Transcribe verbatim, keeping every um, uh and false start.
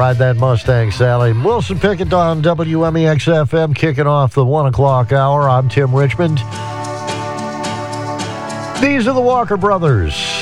ride that Mustang, Sally. Wilson Pickett on W M E X F M, kicking off the one o'clock hour. I'm Tim Richmond. These are the Walker Brothers.